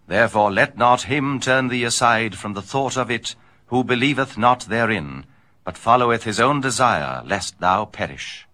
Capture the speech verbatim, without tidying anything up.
Therefore let not him turn thee aside from the thought of it, who believeth not therein, but followeth his own desire, lest thou perish.